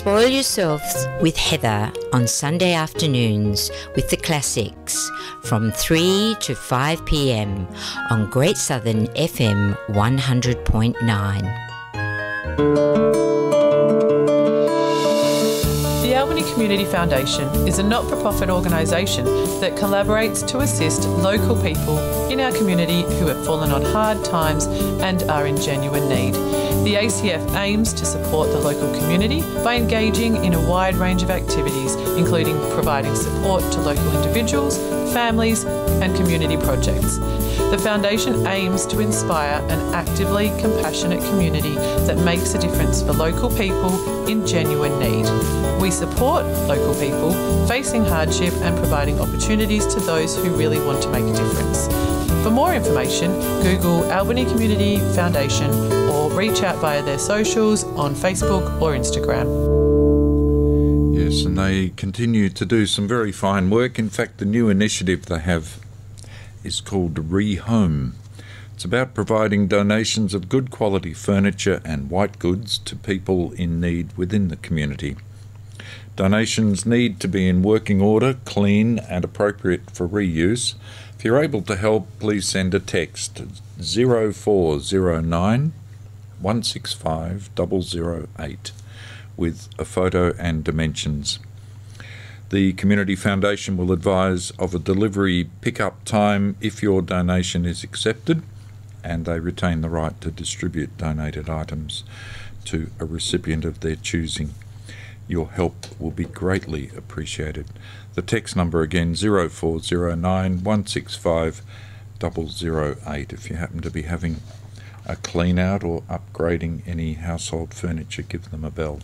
Spoil yourselves with Heather on Sunday afternoons with the classics from 3 to 5 p.m. on Great Southern FM 100.9. The Albany Community Foundation is a not-for-profit organisation that collaborates to assist local people in our community who have fallen on hard times and are in genuine need. The ACF aims to support the local community by engaging in a wide range of activities, including providing support to local individuals, families and community projects. The Foundation aims to inspire an actively compassionate community that makes a difference for local people in genuine need. We support local people facing hardship and providing opportunities to those who really want to make a difference. For more information, Google Albany Community Foundation or reach out via their socials on Facebook or Instagram. Yes, and they continue to do some very fine work. In fact, the new initiative they have is called Rehome. It's about providing donations of good quality furniture and white goods to people in need within the community. Donations need to be in working order, clean and appropriate for reuse. If you're able to help, please send a text 0409 165 008 with a photo and dimensions. The Community Foundation will advise of a delivery pick-up time if your donation is accepted, and they retain the right to distribute donated items to a recipient of their choosing. Your help will be greatly appreciated. The text number again 0409 165 008 if you happen to be having a clean out or upgrading any household furniture, give them a bell.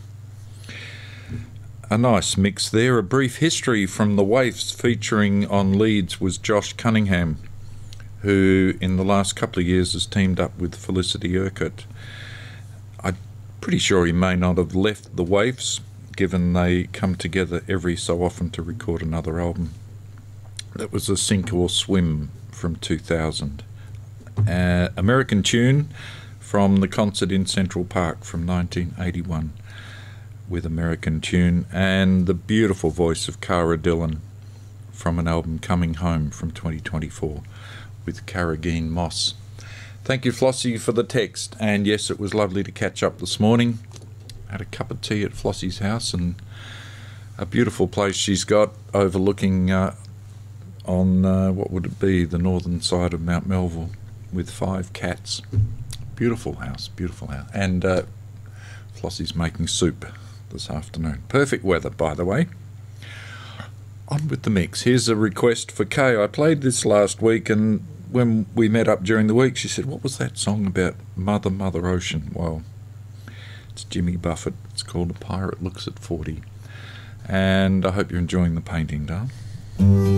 A nice mix there. A brief history from the Waifs featuring on leads was Josh Cunningham, who in the last couple of years has teamed up with Felicity Urquhart. I'm pretty sure he may not have left the Waifs, given they come together every so often to record another album. That was a Sink or Swim from 2000. American Tune from the concert in Central Park from 1981 with American Tune, and the beautiful voice of Cara Dillon from an album Coming Home from 2024 with Carrageen Moss. Thank you, Flossie, for the text, and yes, it was lovely to catch up this morning. Had a cup of tea at Flossie's house, and a beautiful place she's got overlooking on what would it be, the northern side of Mount Melville, with 5 cats. Beautiful house, and Flossie's making soup this afternoon. Perfect weather, by the way. On with the mix. Here's a request for Kay. I played this last week, and when we met up during the week, she said, what was that song about Mother, Mother Ocean? Well, it's Jimmy Buffett. It's called A Pirate Looks at 40. And I hope you're enjoying the painting, darling.